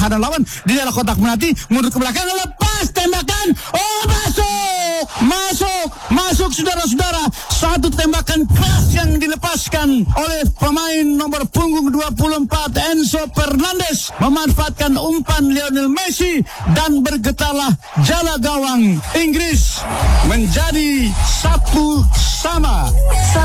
pertahanan lawan di dalam kotak penalti, mundur ke belakang, lepas tembakan, oh masuk saudara-saudara. Satu tembakan keras yang dilepaskan oleh pemain nomor punggung 24 Enzo Fernandez, memanfaatkan umpan Lionel Messi dan bergetarlah jala gawang Inggris menjadi 1-1.